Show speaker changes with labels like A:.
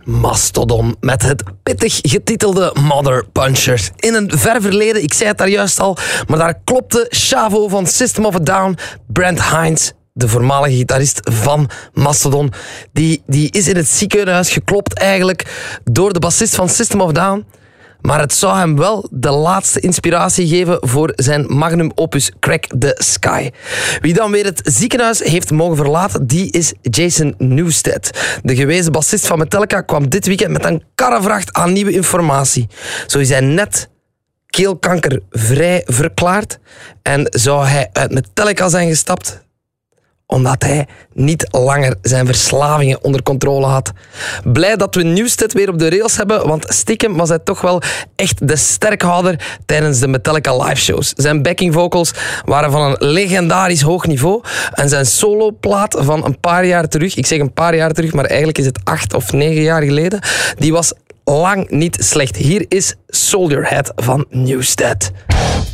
A: Mastodon met het pittig getitelde Mother Punchers. In een ver verleden, ik zei het daar juist al, maar daar klopte Chavo van System of a Down, Brent Hinds, de voormalige gitarist van Mastodon, die is in het ziekenhuis geklopt eigenlijk door de bassist van System of a Down. Maar het zou hem wel de laatste inspiratie geven voor zijn magnum opus Crack the Sky. Wie dan weer het ziekenhuis heeft mogen verlaten, die is Jason Newsted. De gewezen bassist van Metallica kwam dit weekend met een karrevracht aan nieuwe informatie. Zo is hij net keelkankervrij verklaard en zou hij uit Metallica zijn gestapt omdat hij niet langer zijn verslavingen onder controle had. Blij dat we Newsted weer op de rails hebben, want stiekem was hij toch wel echt de sterkhouder tijdens de Metallica liveshows. Zijn backing vocals waren van een legendarisch hoog niveau en zijn soloplaat van een paar jaar terug, ik zeg een paar jaar terug, maar eigenlijk is het 8 of 9 jaar geleden, die was lang niet slecht. Hier is Soldier Head van Newsted.